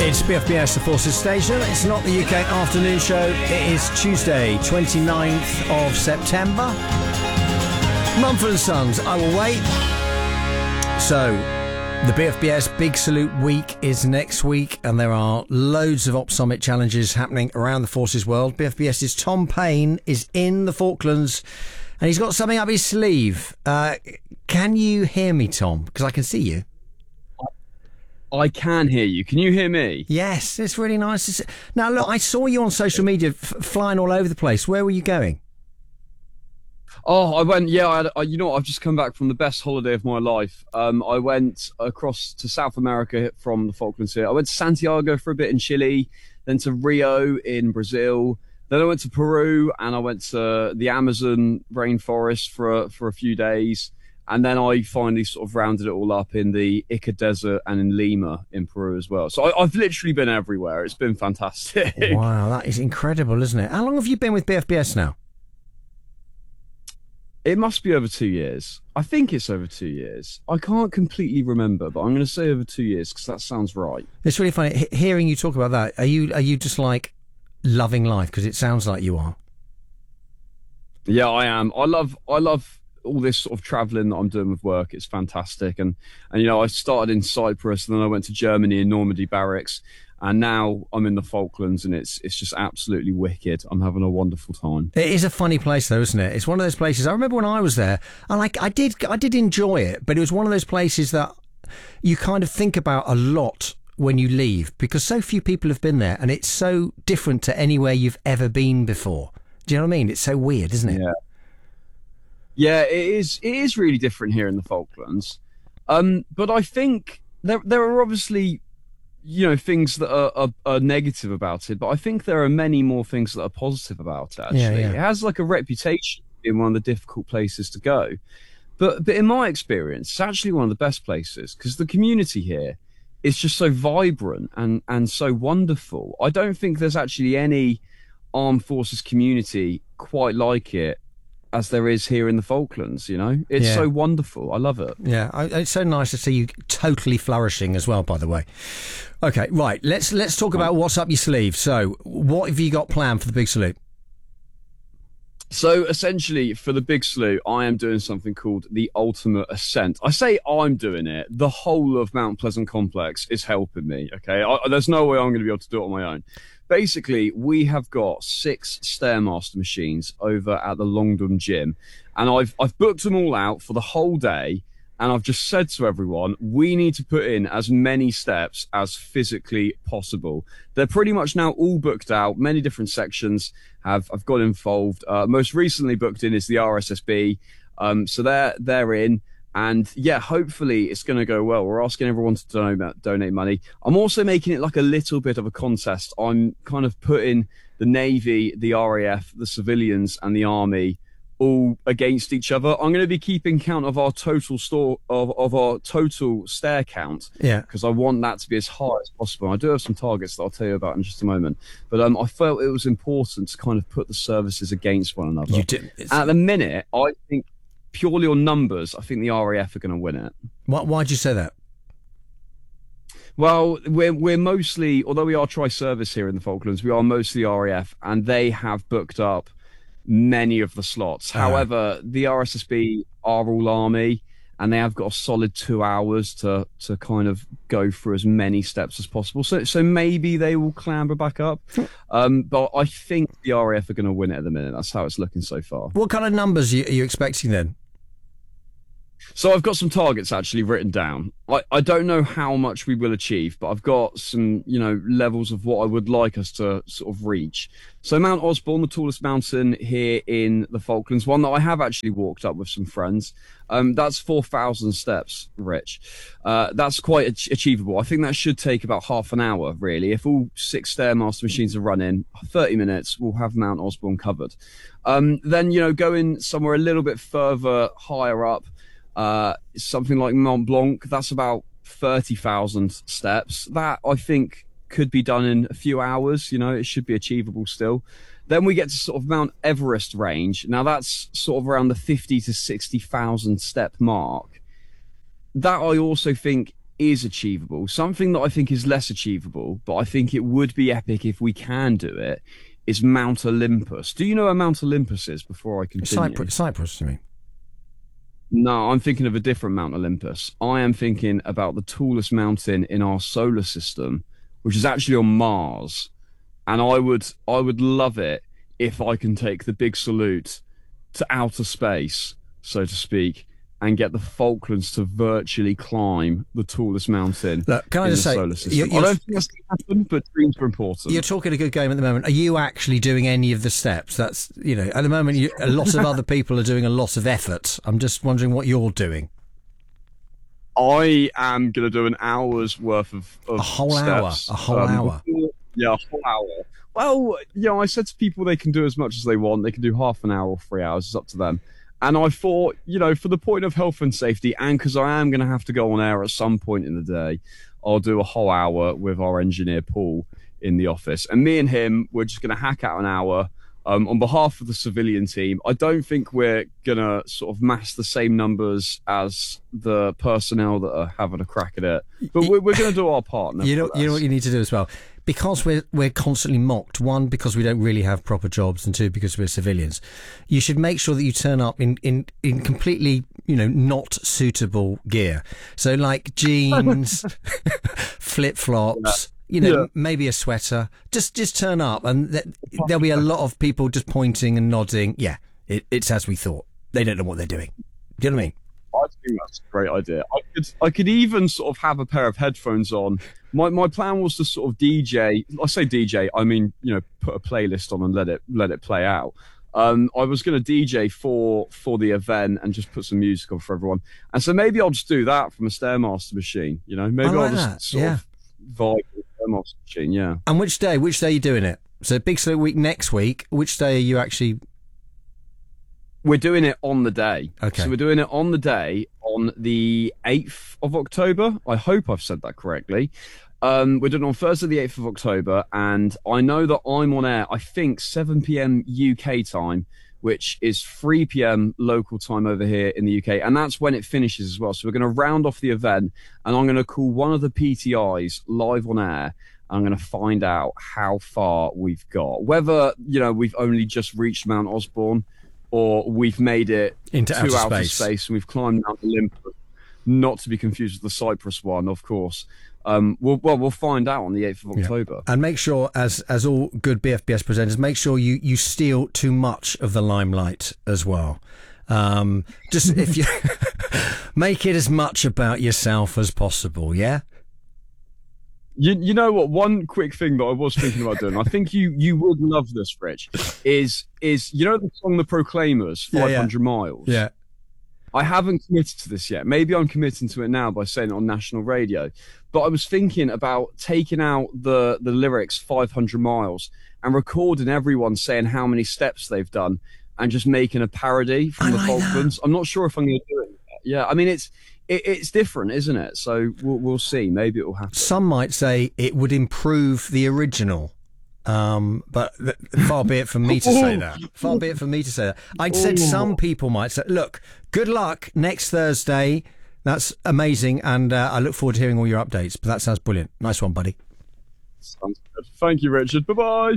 It's BFBS, the Forces Station. It's not the UK afternoon show. It is Tuesday, 29th of September. Mumford & Sons, I Will Wait. So, the BFBS Big Salute Week is next week, and there are loads of Op Summit challenges happening around the Forces world. BFBS's Tom Payne is in the Falklands, and he's got something up his sleeve. Can you hear me, Tom? Because I can see you. I can hear you. Can you hear me? Yes, it's really nice to see. Now, look, I saw you on social media flying all over the place. Where were you going? Oh, I went, yeah, you know what, I've just come back from the best holiday of my life. I went across to South America from the Falklands here. I went to Santiago for a bit in Chile, then to Rio in Brazil. Then I went to Peru, and I went to the Amazon rainforest for a few days. And then I finally sort of rounded it all up in the Ica Desert and in Lima in Peru as well. So I've literally been everywhere. It's been fantastic. Wow, that is incredible, isn't it? How long have you been with BFBS now? It must be over 2 years. I think it's over 2 years. I can't completely remember, but I'm going to say over 2 years because that sounds right. It's really funny hearing you talk about that. Are you just like loving life? Because it sounds like you are. Yeah, I am. I love all this sort of traveling that I'm doing with work. It's fantastic. And you know, I started in Cyprus, and then I went to Germany in Normandy barracks, and now I'm in the Falklands, and it's just absolutely wicked. I'm having a wonderful time. It is a funny place though, isn't it? It's one of those places. I remember when I was there, and I did enjoy it, but it was one of those places that you kind of think about a lot when you leave, because so few people have been there, and it's so different to anywhere you've ever been before. Do you know what I mean? It's so weird, isn't it? Yeah. Yeah, it is. It is really different here in the Falklands, but I think there are obviously, you know, things that are negative about it, but I think there are many more things that are positive about it. Actually, yeah. It has like a reputation being one of the difficult places to go, but in my experience, it's actually one of the best places because the community here is just so vibrant and so wonderful. I don't think there's actually any armed forces community quite like it as there is here in the Falklands. You know, it's so wonderful. I love it. Yeah, it's so nice to see you totally flourishing as well, by the way. Okay, right, let's talk about what's up your sleeve. So what have you got planned for the Big Salute? So essentially for the Big Salute, I am doing something called the Ultimate Ascent. I say I'm doing it. The whole of Mount Pleasant Complex is helping me. Okay, there's no way I'm going to be able to do it on my own. Basically, we have got 6 Stairmaster machines over at the Longdon Gym, and I've booked them all out for the whole day, and I've just said to everyone, we need to put in as many steps as physically possible. They're pretty much now all booked out. Many different sections have got involved. Most recently booked in is the RSSB, so they're in. And yeah, hopefully it's going to go well. We're asking everyone to donate money. I'm also making it like a little bit of a contest. I'm kind of putting the Navy, the RAF, the civilians, and the Army all against each other. I'm going to be keeping count of our total our total stair count. Yeah. Because I want that to be as high as possible. I do have some targets that I'll tell you about in just a moment. But I felt it was important to kind of put the services against one another. You do. At the minute, I think, purely on numbers, I think the RAF are going to win it. Why'd you say that? Well, we're mostly, although we are tri-service here in the Falklands, we are mostly RAF, and they have booked up many of the slots. However, the RSSB are all Army, and they have got a solid 2 hours to kind of go through as many steps as possible. So maybe they will clamber back up. But I think the RAF are going to win it at the minute. That's how it's looking so far. What kind of numbers are you expecting then? So I've got some targets actually written down. I don't know how much we will achieve, but I've got some, you know, levels of what I would like us to sort of reach. So Mount Osborne, the tallest mountain here in the Falklands, one that I have actually walked up with some friends. That's 4,000 steps, Rich. That's quite achievable. I think that should take about half an hour, really. If all 6 Stairmaster machines are running, 30 minutes, we'll have Mount Osborne covered. Then, you know, going somewhere a little bit further higher up, something like Mont Blanc, that's about 30,000 steps. That I think could be done in a few hours. You know, it should be achievable still. Then we get to sort of Mount Everest range. Now that's sort of around the 50 to 60,000 step mark. That I also think is achievable, something that I think is less achievable, but I think it would be epic if we can do it, is Mount Olympus. Do you know where Mount Olympus is before I continue? Cyprus, you mean? No, I'm thinking of a different Mount Olympus. I am thinking about the tallest mountain in our solar system, which is actually on Mars. And I would love it if I can take the big salute to outer space, so to speak, and get the Falklands to virtually climb the tallest mountain Look, can I in just the say, solar system. I don't think that's going to happen, but dreams are important. You're talking a good game at the moment. Are you actually doing any of the steps? That's, at the moment, a lot of other people are doing a lot of effort. I'm just wondering what you're doing. I am going to do an hour's worth of A whole steps. hour. A whole hour. Yeah, a whole hour. Well, I said to people they can do as much as they want. They can do half an hour or 3 hours. It's up to them. And I thought, for the point of health and safety, and because I am going to have to go on air at some point in the day, I'll do a whole hour with our engineer, Paul, in the office. And me and him, we're just going to hack out an hour on behalf of the civilian team. I don't think we're going to sort of mass the same numbers as the personnel that are having a crack at it. But we're going to do our part. You know what you need to do as well? Because we're constantly mocked, one, because we don't really have proper jobs, and two, because we're civilians, you should make sure that you turn up in completely, not suitable gear. So like jeans, flip-flops, maybe a sweater. Just turn up, and there'll be a lot of people just pointing and nodding. Yeah, it's as we thought. They don't know what they're doing. Do you know what I mean? I think that's a great idea. I could even sort of have a pair of headphones on. My plan was to sort of DJ. I say DJ, I mean, put a playlist on and let it play out. I was going to DJ for the event and just put some music on for everyone. And so maybe I'll just do that from a Stairmaster machine. Maybe I'll just sort of vibe with the Stairmaster machine. Yeah. And which day are you doing it? So Big Salute Week next week. Which day are you actually? We're doing it on the day. Okay. So we're doing it on the day, on the 8th of October. I hope I've said that correctly. We're doing it on Thursday, the 8th of October, and I know that I'm on air, I think, 7 p.m. UK time, which is 3 p.m. local time over here in the UK, and that's when it finishes as well. So we're going to round off the event, and I'm going to call one of the PTIs live on air. I'm going to find out how far we've got, whether, we've only just reached Mount Osborne, or we've made it into outer space and we've climbed Mount Olympus, not to be confused with the Cyprus one, of course. We'll find out on the 8th of October. And make sure, as all good BFBS presenters, make sure you steal too much of the limelight as well. Just if you make it as much about yourself as possible, yeah? You know what? One quick thing that I was thinking about doing, I think you would love this, Rich, is the song The Proclaimers, 500 Miles? Yeah. I haven't committed to this yet. Maybe I'm committing to it now by saying it on national radio. But I was thinking about taking out the lyrics 500 miles and recording everyone saying how many steps they've done and just making a parody from the Falklands. I'm not sure if I'm going to do it yet. Yeah, I mean, it's different, isn't it? So we'll see. Maybe it will happen. Some might say it would improve the original. But far be it from me to say that. Far be it from me to say that. I said some people might say, look, good luck next Thursday. That's amazing. And I look forward to hearing all your updates. But that sounds brilliant. Nice one, buddy. Sounds good. Thank you, Richard. Bye-bye.